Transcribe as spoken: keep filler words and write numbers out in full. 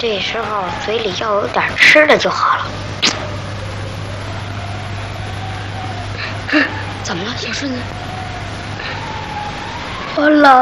这时候嘴里要有点吃的就好了。 怎么了，小顺子？ 我老